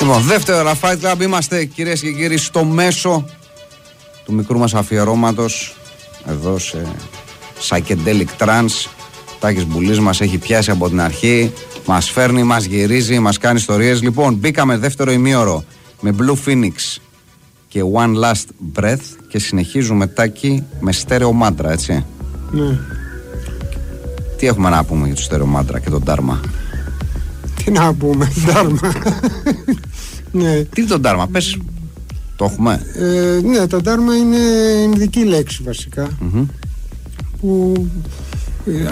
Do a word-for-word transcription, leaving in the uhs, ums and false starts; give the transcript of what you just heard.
Λοιπόν, δεύτερο Fight Club. Είμαστε, κυρίες και κύριοι, στο μέσο του μικρού μας αφιερώματος εδώ σε Psychedelic Trance. Τάκης Μπουλής μας έχει πιάσει από την αρχή. Μας φέρνει, μας γυρίζει, μας κάνει ιστορίες. Λοιπόν, μπήκαμε δεύτερο ημίωρο με Blue Phoenix και One Last Breath και συνεχίζουμε, Τάκη, με στέρεο μάντρα, έτσι. Ναι. Τι έχουμε να πούμε για το στέρεο μάντρα και τον Dharma? Τι να πούμε, Dharma. Ναι. Τι είναι το Dharma, πες, το έχουμε? Ε, ναι, το Dharma είναι ινδική λέξη βασικά. Mm-hmm. Που